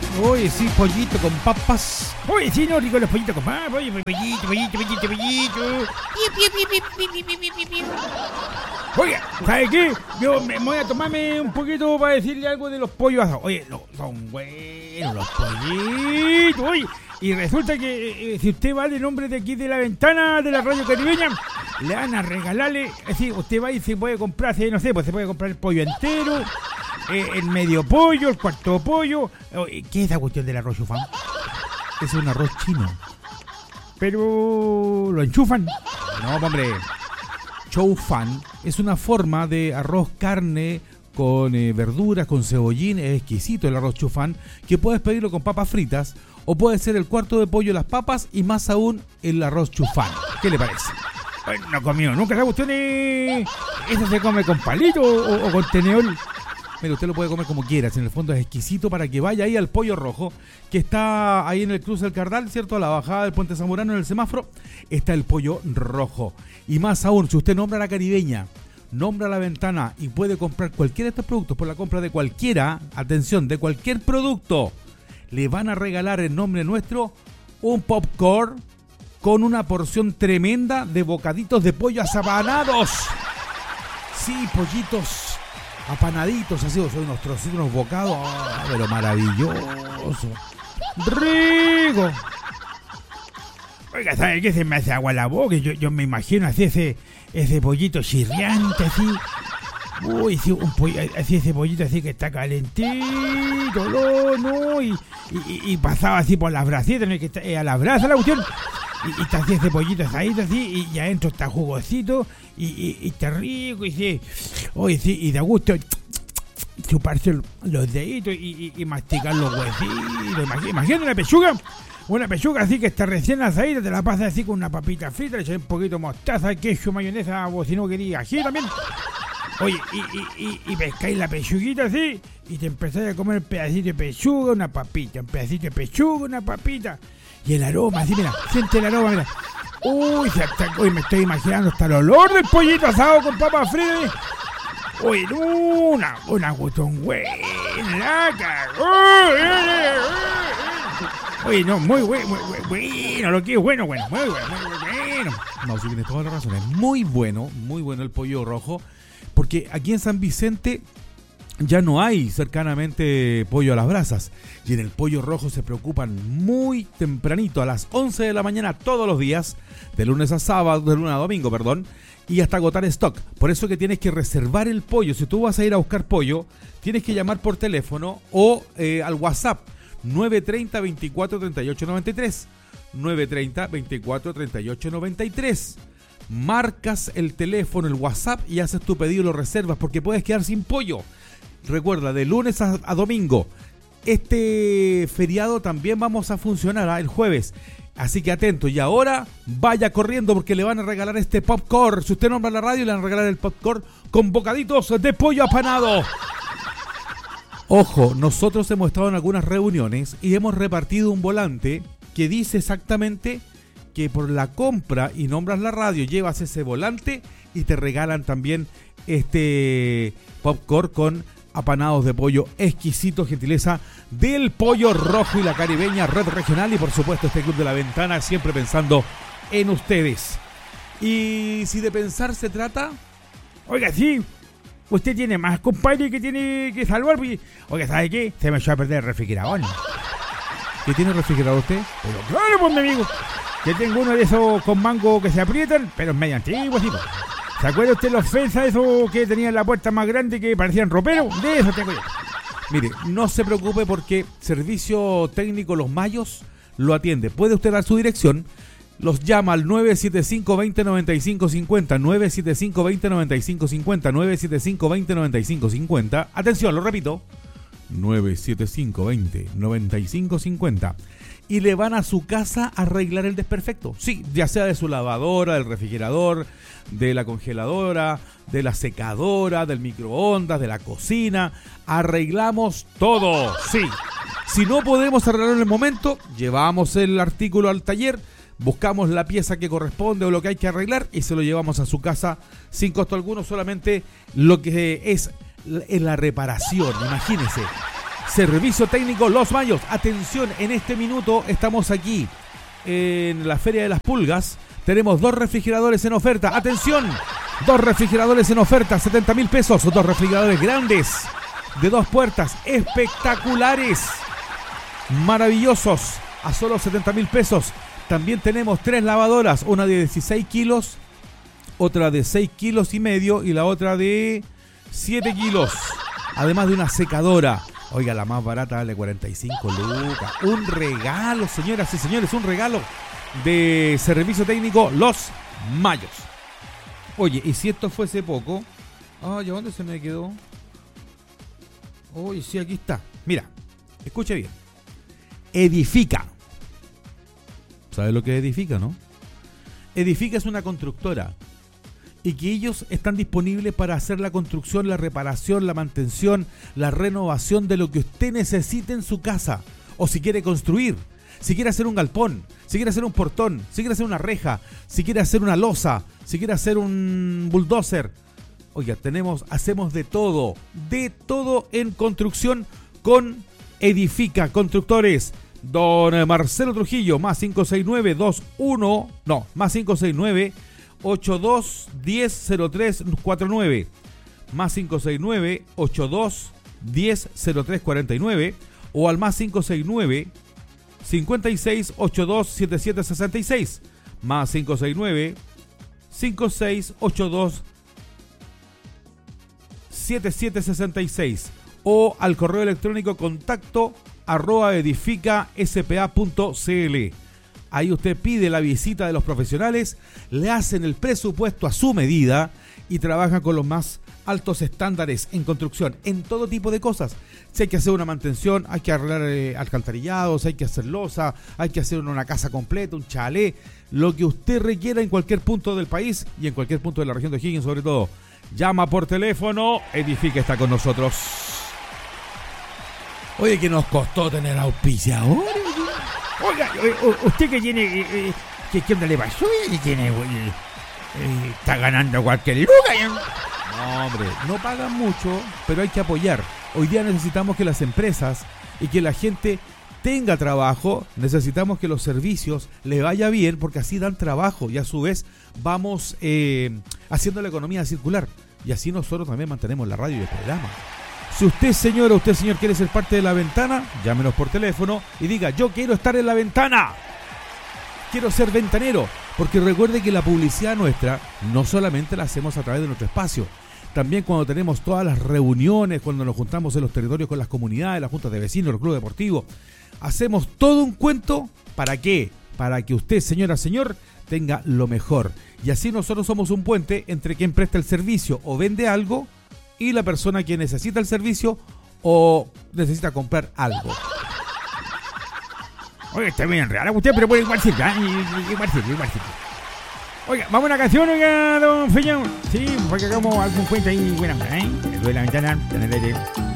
Oye, sí, pollito con papas. Oye, sí, no, rico los pollitos con papas. Oye, pollito. Oiga, ¿sabe qué? Yo me voy a tomarme un poquito para decirle algo de los pollos asados. Oye, son buenos los pollitos. Oye, y resulta que si usted va de nombre de aquí de la ventana de la radio caribeña, le van a regalarle, es decir, usted va y se puede comprar, no sé, pues se puede comprar el pollo entero, el medio pollo, el cuarto pollo. ¿Qué es esa cuestión del arroz chufán? Es un arroz chino. Pero lo enchufan. No, hombre. Chow fan es una forma de arroz carne con verduras, con cebollín. Es exquisito el arroz chufán, que puedes pedirlo con papas fritas o puede ser el cuarto de pollo, las papas y más aún el arroz chufán. ¿Qué le parece? No comió nunca esa cuestión. ¿Eso se come con palito o con tenedor? Mira, usted lo puede comer como quiera. En el fondo es exquisito para que vaya ahí al Pollo Rojo, que está ahí en el cruce del Cardal, ¿cierto? A la bajada del Puente Zamorano en el semáforo, está el Pollo Rojo. Y más aún, si usted nombra a la caribeña, nombra a la ventana y puede comprar cualquiera de estos productos por la compra de cualquiera, atención, de cualquier producto, le van a regalar en nombre nuestro un popcorn con una porción tremenda de bocaditos de pollo apanados. Sí, pollitos apanaditos, así, son unos trocitos, unos bocados, pero maravilloso, rico. Oiga, ¿sabe qué? Se me hace agua la boca. Yo me imagino así ese pollito chirriante, así. Uy, sí, así ese pollito así que está calentito, no, y pasaba así por las brasitas, ¿no? Que está, a las brasas la cuestión. Y está así ese pollito asadito así, y adentro está jugosito, y está rico, y sí, oye, sí, y da gusto chuparse los deditos y masticar los huesitos. Imagínate una pechuga así que está recién asadita, te la pasas así con una papita frita, le echas un poquito de mostaza, queso, mayonesa, o si no querías ají también. Oye, y pescáis la pechuguita así, y te empezáis a comer un pedacito de pechuga, una papita, un pedacito de pechuga, una papita. Y el aroma, así, mira, siente el aroma, mira. Uy, me estoy imaginando hasta el olor del pollito asado con papas fritas. Uy, una cuestión buena, la cagó. Uy, no, muy bueno, lo que es bueno, muy bueno. No, si tienes toda la razón, es muy bueno el pollo rojo, porque aquí en San Vicente ya no hay cercanamente pollo a las brasas, y en el Pollo Rojo se preocupan muy tempranito, a las 11 de la mañana todos los días, de lunes a domingo, y hasta agotar stock. Por eso que tienes que reservar el pollo. Si tú vas a ir a buscar pollo, tienes que llamar por teléfono o al WhatsApp 930 24 38 93 930 24 38 93. Marcas el teléfono, el WhatsApp, y haces tu pedido, lo reservas, porque puedes quedar sin pollo. Recuerda, de lunes a domingo. Este feriado también vamos a funcionar el jueves. Así que atento. Y ahora vaya corriendo porque le van a regalar este popcorn. Si usted nombra la radio, le van a regalar el popcorn con bocaditos de pollo apanado. Ojo, nosotros hemos estado en algunas reuniones y hemos repartido un volante que dice exactamente que por la compra y nombras la radio, llevas ese volante y te regalan también este popcorn con apanados de pollo exquisito, gentileza del Pollo Rojo y la Caribeña Red Regional, y por supuesto este Club de la Ventana, siempre pensando en ustedes. Y si de pensar se trata, oiga, sí, usted tiene más, compadre, que tiene que salvar. Oiga, ¿sabe qué? Se me echó a perder el refrigerador. ¿Qué tiene el refrigerador usted? Pero claro, pues, mi amigo, que tengo uno de esos con mango que se aprietan, pero es medio antiguo, así, pues. ¿Se acuerda usted los Fensa, esos que tenían la puerta más grande que parecían roperos? De eso tengo yo. Mire, no se preocupe porque Servicio Técnico Los Mayos lo atiende. Puede usted dar su dirección, los llama al 975-2095-50, 975-2095-50, 975-2095-50. Atención, lo repito, 975-2095-50. Y le van a su casa a arreglar el desperfecto. Sí, ya sea de su lavadora, del refrigerador, de la congeladora, de la secadora, del microondas, de la cocina. Arreglamos todo, sí. Si no podemos arreglarlo en el momento, llevamos el artículo al taller, buscamos la pieza que corresponde o lo que hay que arreglar y se lo llevamos a su casa sin costo alguno, solamente lo que es la reparación. Imagínese. Servicio técnico Los Mayos. Atención, en este minuto estamos aquí en la Feria de las Pulgas. Tenemos 2 refrigeradores en oferta. Atención, 2 refrigeradores en oferta, 70.000 pesos. 2 refrigeradores grandes de 2 puertas, espectaculares, maravillosos, a solo 70.000 pesos. También tenemos 3 lavadoras, una de 16 kilos, otra de 6 kilos y medio y la otra de 7 kilos. Además de una secadora. Oiga, la más barata vale 45 lucas. Un regalo, señoras y señores, un regalo de Servicio Técnico Los Mayos. Oye, y si esto fuese poco... Ay, ¿a dónde se me quedó? Oye, sí, aquí está. Mira, escuche bien. Edifica. ¿Sabes lo que es Edifica, no? Edifica es una constructora y que ellos están disponibles para hacer la construcción, la reparación, la mantención, la renovación de lo que usted necesite en su casa. O si quiere construir, si quiere hacer un galpón, si quiere hacer un portón, si quiere hacer una reja, si quiere hacer una losa, si quiere hacer un bulldozer. Oiga, hacemos de todo en construcción con Edifica Constructores. Don Marcelo Trujillo, más 569-8210-0349, más 569-8210-0349, o al más 569-5682-7766, más 569-5682-7766, o al correo electrónico contacto @edificaspa.cl. Ahí usted pide la visita de los profesionales, le hacen el presupuesto a su medida y trabajan con los más altos estándares en construcción, en todo tipo de cosas. Si hay que hacer una mantención, hay que arreglar alcantarillados, hay que hacer losa, hay que hacer una casa completa, un chalet, lo que usted requiera en cualquier punto del país y en cualquier punto de la región de O'Higgins sobre todo. Llama por teléfono, Edifica está con nosotros. Oye, que nos costó tener auspiciadores. Oiga, usted que tiene... ¿Qué onda le pasó? ¿Qué tiene? Está ganando cualquier lugar. No, hombre, no pagan mucho, pero hay que apoyar. Hoy día necesitamos que las empresas y que la gente tenga trabajo. Necesitamos que los servicios le vaya bien, porque así dan trabajo y a su vez vamos haciendo la economía circular. Y así nosotros también mantenemos la radio y el programa. Si usted, señora, usted, señor, quiere ser parte de la ventana, llámenos por teléfono y diga: yo quiero estar en la ventana, quiero ser ventanero. Porque recuerde que la publicidad nuestra no solamente la hacemos a través de nuestro espacio, también cuando tenemos todas las reuniones, cuando nos juntamos en los territorios con las comunidades, las juntas de vecinos, los clubes deportivos, hacemos todo un cuento. ¿Para qué? Para que usted, señora, señor, tenga lo mejor. Y así nosotros somos un puente entre quien presta el servicio o vende algo y la persona que necesita el servicio o necesita comprar algo. Oye, está bien enredada usted, pero puede igual sirve, igual sirve. Oiga, vamos a una canción, oiga, don Feñón. Sí, porque hagamos algún cuento ahí, buena, ¿eh? Le doy la ventana, en el aire.